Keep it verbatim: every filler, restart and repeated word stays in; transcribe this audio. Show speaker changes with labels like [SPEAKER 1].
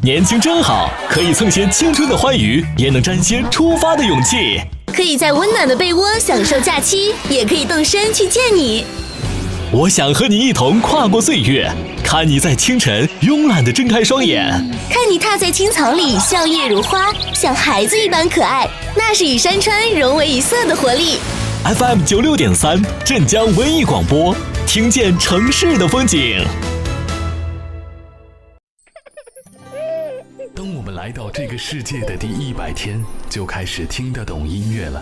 [SPEAKER 1] 年轻真好，可以蹭些青春的欢愉，也能沾些出发的勇气。
[SPEAKER 2] 可以在温暖的被窝享受假期，也可以动身去见你。
[SPEAKER 1] 我想和你一同跨过岁月，看你在清晨慵懒地睁开双眼，
[SPEAKER 2] 看你踏在青草里笑靥如花，像孩子一般可爱。那是与山川融为一色的活力。
[SPEAKER 1] F M 九六点三，镇江文艺广播，听见城市的风景。当我们来到这个世界的第一百天，就开始听得懂音乐了。